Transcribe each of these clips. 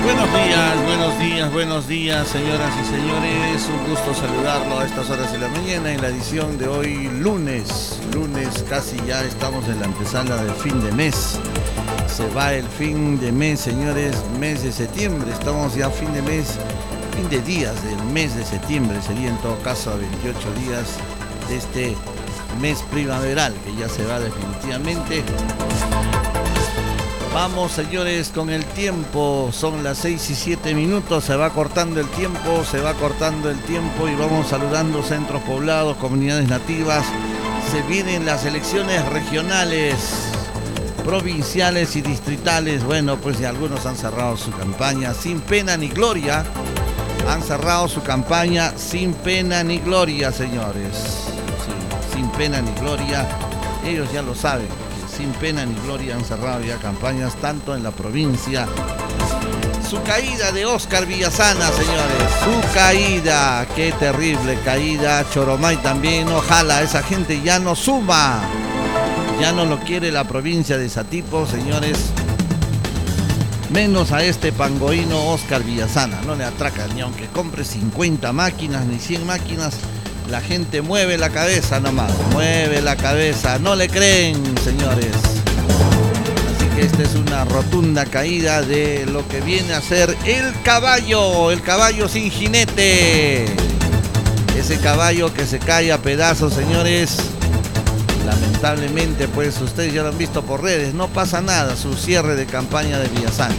Buenos días, señoras y señores. Un gusto saludarlo a estas horas de la mañana en la edición de hoy, lunes. Casi ya estamos en la antesala del fin de mes. Se va el fin de mes, señores, mes de septiembre. Estamos ya fin de mes, fin de días del mes de septiembre. Sería en todo caso a 28 días de este mes primaveral que ya se va definitivamente. Vamos, señores, con el tiempo. Son las 6:07. Se va cortando el tiempo y vamos saludando centros poblados, comunidades nativas. Se vienen las elecciones regionales, provinciales y distritales. Bueno, pues ya algunos han cerrado su campaña sin pena ni gloria. Han cerrado su campaña sin pena ni gloria, señores. Sí, sin pena ni gloria. Ellos ya lo saben. Sin pena ni gloria han cerrado ya campañas tanto en la provincia. Su caída de Óscar Villasana, señores. Su caída, qué terrible caída. Choromay también, ojalá esa gente ya no suma. Ya no lo quiere la provincia de Satipo, señores. Menos a este pangoíno Óscar Villasana. No le atracan ni aunque compre 50 máquinas ni 100 máquinas. La gente mueve la cabeza nomás, mueve la cabeza, no le creen, señores. Así que esta es una rotunda caída de lo que viene a ser el caballo sin jinete. Ese caballo que se cae a pedazos, señores. Lamentablemente, pues ustedes ya lo han visto por redes, no pasa nada, su cierre de campaña de Villasana.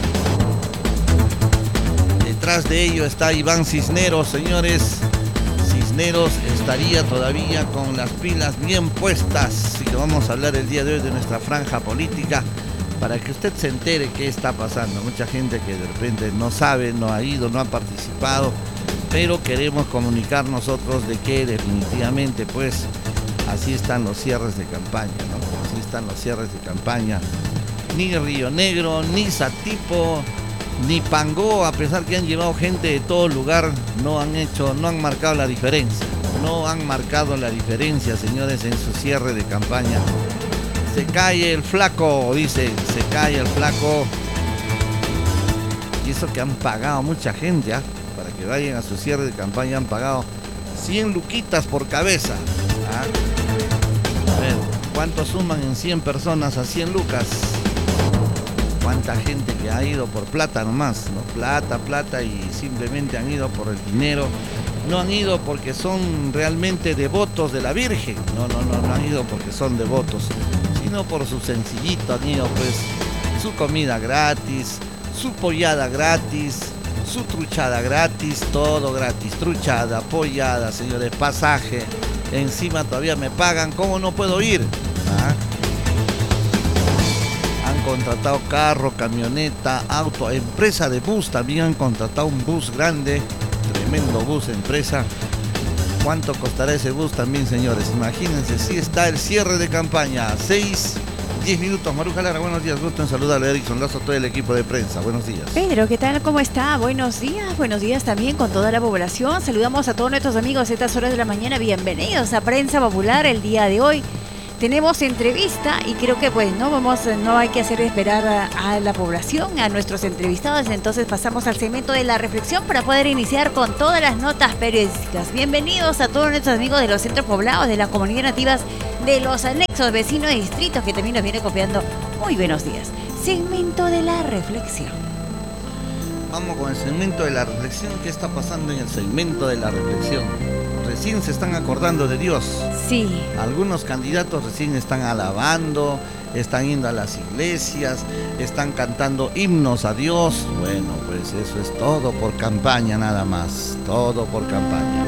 Detrás de ello está Iván Cisneros, señores. Cisneros estaría todavía con las pilas bien puestas. Así que vamos a hablar el día de hoy de nuestra franja política para que usted se entere qué está pasando. Mucha gente que de repente no sabe, no ha ido, no ha participado, pero queremos comunicar nosotros de que definitivamente pues así están los cierres de campaña, ¿no? Así están los cierres de campaña. Ni Río Negro, ni Satipo, ni Pangó, a pesar que han llevado gente de todo lugar, no han marcado la diferencia. No han marcado la diferencia, señores, en su cierre de campaña. Se cae el flaco, dice, se cae el flaco. Y eso que han pagado mucha gente, ¿ah? Para que vayan a su cierre de campaña han pagado 100 luquitas por cabeza. ¿Ah? A ver, ¿cuánto suman en 100 personas a 100 lucas? Cuánta gente que ha ido por plata nomás, ¿no? Plata y simplemente han ido por el dinero. No han ido porque son realmente devotos de la Virgen. No han ido porque son devotos, sino por su sencillito. Han ido pues su comida gratis, su pollada gratis, su truchada gratis, todo gratis. Truchada, pollada, señores, pasaje. Encima todavía me pagan, ¿cómo no puedo ir? ¿Ah? Contratado carro, camioneta, auto, empresa de bus, también han contratado un bus grande, tremendo bus, empresa. ¿Cuánto costará ese bus también, señores? Imagínense, si está el cierre de campaña, 6:10. Maruja Lara, buenos días, gusto en saludarle a Erickson Lazo, todo el equipo de prensa, buenos días. Pedro, ¿qué tal? ¿Cómo está? Buenos días también con toda la población. Saludamos a todos nuestros amigos a estas horas de la mañana, bienvenidos a Prensa Popular el día de hoy. Tenemos entrevista y creo que pues no hay que hacer esperar a la población, a nuestros entrevistados. Entonces pasamos al segmento de la reflexión para poder iniciar con todas las notas periodísticas. Bienvenidos a todos nuestros amigos de los centros poblados, de las comunidades nativas, de los anexos, vecinos de distritos que también nos viene copiando. Muy buenos días. Segmento de la reflexión. Vamos con el segmento de la reflexión. ¿Qué está pasando en el segmento de la reflexión? Recién se están acordando de Dios. Sí. Algunos candidatos recién están alabando, están yendo a las iglesias, están cantando himnos a Dios. Bueno, pues eso es todo por campaña nada más. Todo por campaña.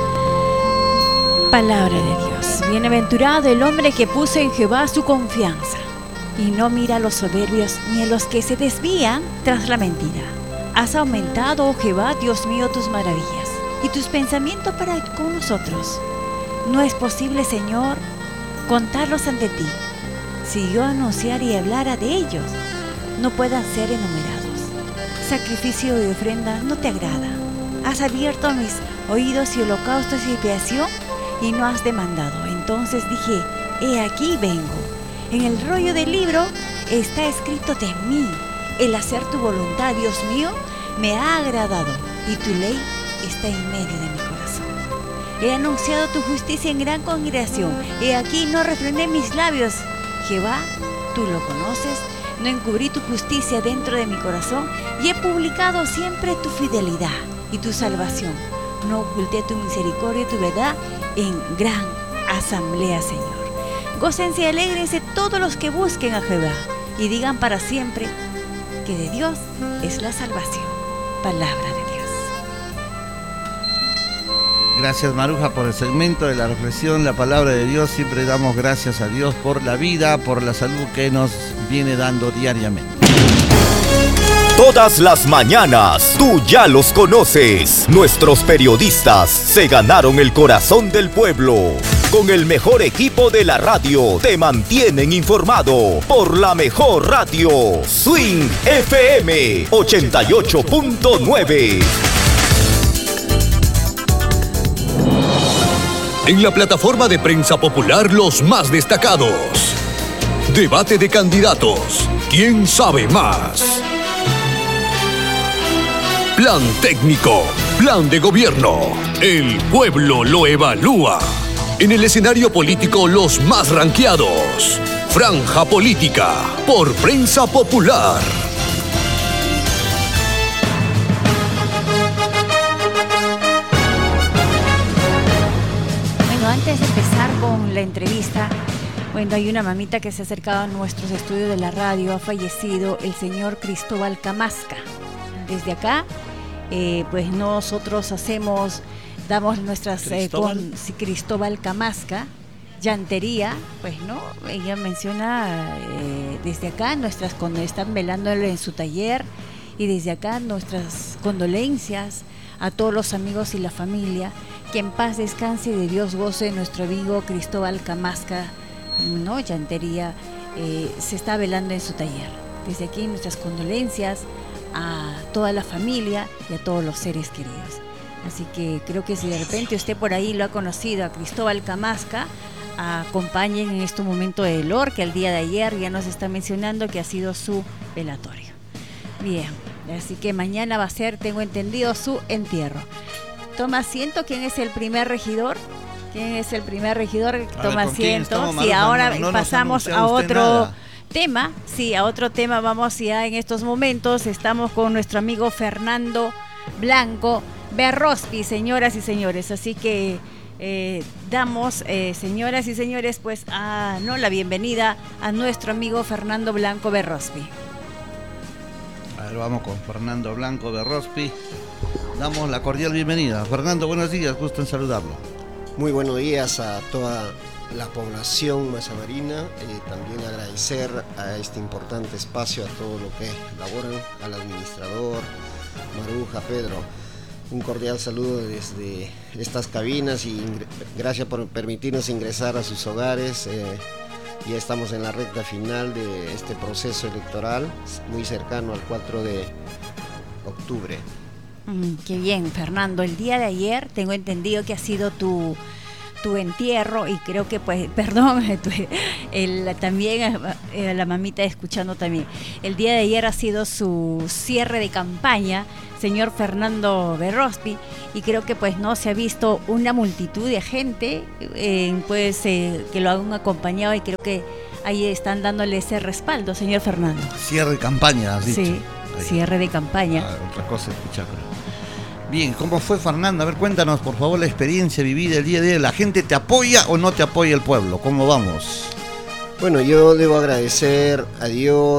Palabra de Dios. Bienaventurado el hombre que puso en Jehová su confianza y no mira a los soberbios ni a los que se desvían tras la mentira. Has aumentado, oh Jehová, Dios mío, tus maravillas y tus pensamientos para con nosotros. No es posible, Señor, contarlos ante ti. Si yo anunciara y hablara de ellos, no puedan ser enumerados. Sacrificio y ofrenda no te agrada. Has abierto mis oídos y holocaustos y expiación y no has demandado. Entonces dije, he aquí vengo. En el rollo del libro está escrito de mí, el hacer tu voluntad, Dios mío, me ha agradado y tu ley está en medio de mi corazón. He anunciado tu justicia en gran congregación. He aquí no refrené mis labios. Jehová, tú lo conoces. No encubrí tu justicia dentro de mi corazón y he publicado siempre tu fidelidad y tu salvación. No oculté tu misericordia y tu verdad en gran asamblea, Señor. Gócense y alégrense todos los que busquen a Jehová y digan para siempre que de Dios es la salvación. Palabra de Dios. Gracias, Maruja, por el segmento de la reflexión, la palabra de Dios. Siempre damos gracias a Dios por la vida, por la salud que nos viene dando diariamente. Todas las mañanas, tú ya los conoces. Nuestros periodistas se ganaron el corazón del pueblo. Con el mejor equipo de la radio, te mantienen informado por la mejor radio. Swing FM 88.9. En la plataforma de Prensa Popular, los más destacados. Debate de candidatos. ¿Quién sabe más? Plan técnico. Plan de gobierno. El pueblo lo evalúa. En el escenario político, los más ranqueados. Franja Política. Por Prensa Popular. Antes de empezar con la entrevista, bueno, hay una mamita que se ha acercado a nuestros estudios de la radio. Ha fallecido el señor Cristóbal Camasca. Desde acá, pues nosotros damos nuestras Cristóbal Camasca, llantería, pues no, ella menciona desde acá cuando están velándole en su taller, y desde acá nuestras condolencias a todos los amigos y la familia. Que en paz descanse y de Dios goce nuestro amigo Cristóbal Camasca, ¿no? Llantería, se está velando en su taller. Desde aquí nuestras condolencias a toda la familia y a todos los seres queridos. Así que creo que si de repente usted por ahí lo ha conocido a Cristóbal Camasca, acompañen en este momento de dolor que el día de ayer ya nos está mencionando que ha sido su velatorio. Bien, así que mañana va a ser, tengo entendido, su entierro. Toma asiento. ¿Quién es el primer regidor? ¿Quién es el primer regidor que toma asiento? Sí, ahora pasamos a otro tema. Sí, a otro tema vamos ya en estos momentos. Estamos con nuestro amigo Fernando Blanco Berrospi, señoras y señores. Así que damos, señoras y señores, pues la bienvenida a nuestro amigo Fernando Blanco Berrospi. A ver, vamos con Fernando Blanco Berrospi. Damos la cordial bienvenida. Fernando, buenos días, gusto en saludarlo. Muy buenos días a toda la población mazamarina. También agradecer a este importante espacio, a todo lo que laboran, al administrador, Maruja, Pedro. Un cordial saludo desde estas cabinas y gracias por permitirnos ingresar a sus hogares. Ya estamos en la recta final de este proceso electoral, muy cercano al 4 de octubre. Qué bien, Fernando. El día de ayer tengo entendido que ha sido tu entierro y creo que, pues, perdón, también la mamita escuchando también. El día de ayer ha sido su cierre de campaña, señor Fernando Berrospi, y creo que pues no se ha visto una multitud de gente que lo han acompañado y creo que ahí están dándole ese respaldo, señor Fernando. Cierre de campaña, has dicho. Sí, ahí. Cierre de campaña. Otra cosa escucharla. Bien, ¿cómo fue, Fernando? A ver, cuéntanos por favor la experiencia vivida el día de hoy. ¿La gente te apoya o no te apoya el pueblo? ¿Cómo vamos? Bueno, yo debo agradecer a Dios,